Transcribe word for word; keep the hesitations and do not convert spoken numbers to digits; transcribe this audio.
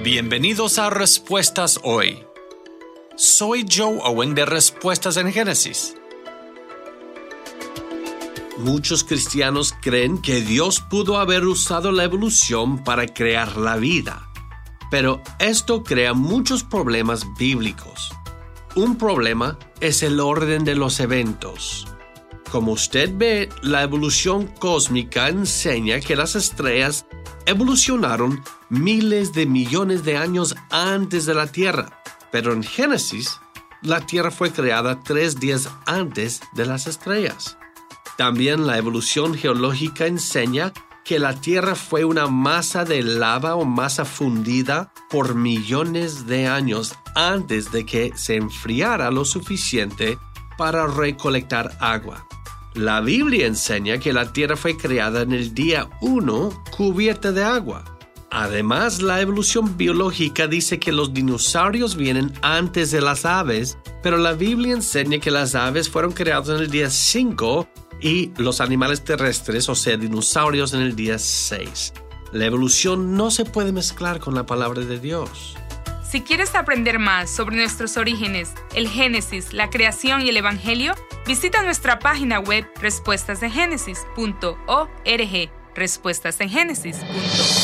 Bienvenidos a Respuestas Hoy. Soy Joe Owen de Respuestas en Génesis. Muchos cristianos creen que Dios pudo haber usado la evolución para crear la vida, pero esto crea muchos problemas bíblicos. Un problema es el orden de los eventos. Como usted ve, la evolución cósmica enseña que las estrellas evolucionaron miles de millones de años antes de la Tierra, pero en Génesis, la Tierra fue creada tres días antes de las estrellas. También la evolución geológica enseña que la Tierra fue una masa de lava o masa fundida por millones de años antes de que se enfriara lo suficiente para recolectar agua. La Biblia enseña que la Tierra fue creada en el día uno cubierta de agua. Además, la evolución biológica dice que los dinosaurios vienen antes de las aves, pero la Biblia enseña que las aves fueron creadas en el día cinco y los animales terrestres, o sea, dinosaurios, en el día seis. La evolución no se puede mezclar con la palabra de Dios. Si quieres aprender más sobre nuestros orígenes, el Génesis, la creación y el Evangelio, visita nuestra página web respuestas en génesis punto org, respuestas en génesis punto org.